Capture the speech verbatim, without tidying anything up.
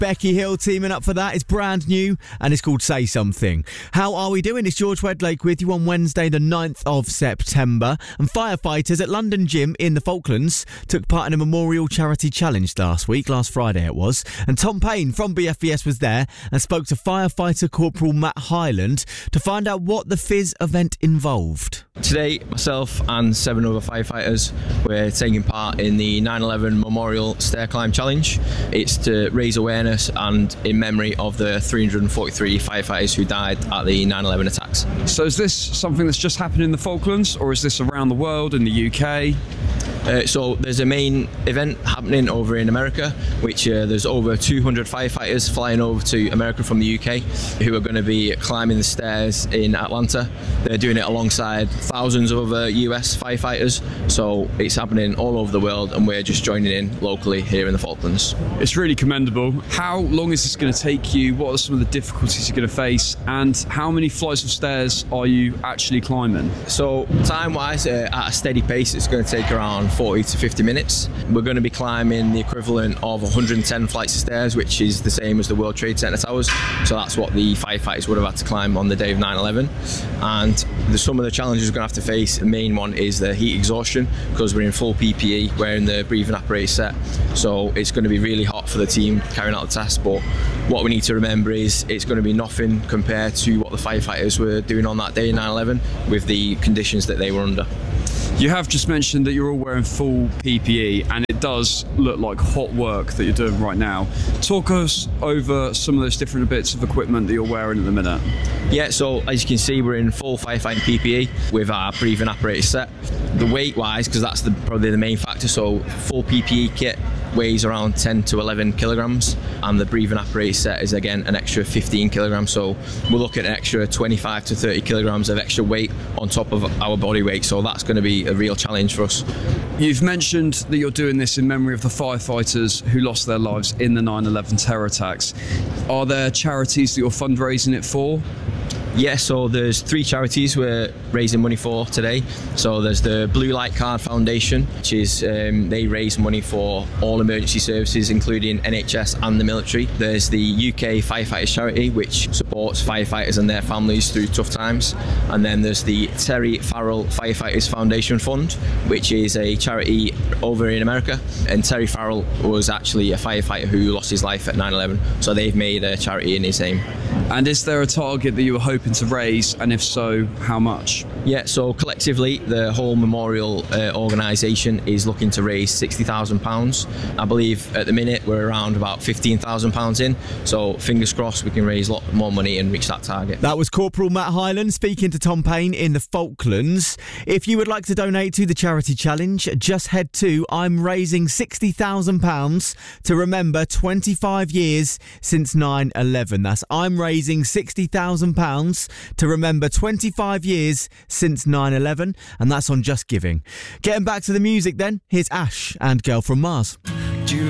Becky Hill teaming up for that. It's brand new and it's called Say Something. How are we doing? It's George Wedlake with you on Wednesday the ninth of September. And firefighters at London Gym in the Falklands took part in a memorial charity challenge last week, last Friday it was. And Tom Payne from B F B S was there and spoke to firefighter Corporal Matt Hyland to find out what the Fizz event involved. Today, myself and seven other firefighters were taking part in the nine eleven Memorial Stair Climb Challenge. It's to raise awareness and in memory of the three hundred forty-three firefighters who died at the nine eleven attacks. So is this something that's just happened in the Falklands, or is this around the world, in the U K? Uh, so there's a main event happening over in America, which uh, there's over two hundred firefighters flying over to America from the U K who are going to be climbing the stairs in Atlanta. They're doing it alongside thousands of other U S firefighters, so it's happening all over the world and we're just joining in locally here in the Falklands. It's really commendable. How long is this going to take you? What are some of the difficulties you're going to face, and how many flights of stairs are you actually climbing? So time-wise, uh, at a steady pace, it's going to take around forty to fifty minutes. We're going to be climbing the equivalent of one hundred ten flights of stairs, which is the same as the World Trade Center towers. So that's what the firefighters would have had to climb on the day of nine eleven. And the, some of the challenges we're going to have to face, the main one is the heat exhaustion, because we're in full P P E, wearing the breathing apparatus set. So it's going to be really hot for the team carrying out the task. But what we need to remember is it's going to be nothing compared to what the firefighters were doing on that day in nine eleven with the conditions that they were under. You have just mentioned that you're all wearing full P P E, and it does look like hot work that you're doing right now. Talk us over some of those different bits of equipment that you're wearing at the minute. Yeah, so as you can see, we're in full firefighting P P E with our breathing apparatus set. The weight-wise, because that's the, probably the main factor, so full P P E kit weighs around ten to eleven kilograms, and the breathing apparatus set is again an extra fifteen kilograms, so we're looking at an extra twenty-five to thirty kilograms of extra weight on top of our body weight, so that's going to be a real challenge for us. You've mentioned that you're doing this in memory of the firefighters who lost their lives in the nine eleven terror attacks. Are there charities that you're fundraising it for? Yeah, so there's three charities we're raising money for today. So there's the Blue Light Card Foundation, which is, um, they raise money for all emergency services, including N H S and the military. There's the U K Firefighters Charity, which supports firefighters and their families through tough times. And then there's the Terry Farrell Firefighters Foundation Fund, which is a charity over in America. And Terry Farrell was actually a firefighter who lost his life at nine eleven. So they've made a charity in his name. And is there a target that you were hoping to raise, and if so, how much? Yeah, so collectively the whole memorial uh, organisation is looking to raise sixty thousand pounds. I believe at the minute we're around about fifteen thousand pounds in, so fingers crossed we can raise a lot more money and reach that target. That was Corporal Matt Hyland speaking to Tom Payne in the Falklands. If you would like to donate to the charity challenge, just head to I'm raising sixty thousand pounds to remember twenty-five years since nine eleven. That's I'm raising sixty thousand pounds to remember twenty-five years since nine eleven, and that's on Just Giving. Getting back to the music then, here's Ash and Girl from Mars.